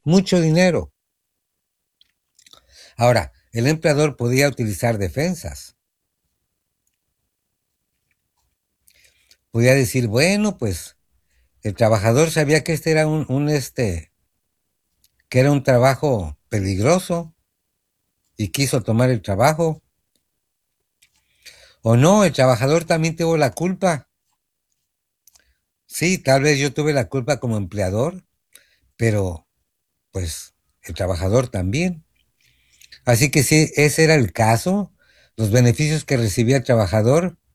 mucho dinero. Ahora, el empleador podía utilizar defensas. Podía decir, bueno, pues el trabajador sabía que este era que era un trabajo peligroso y quiso tomar el trabajo. O no, el trabajador también tuvo la culpa. Sí, tal vez yo tuve la culpa como empleador, pero pues el trabajador también. Así que si ese era el caso, los beneficios que recibía el trabajador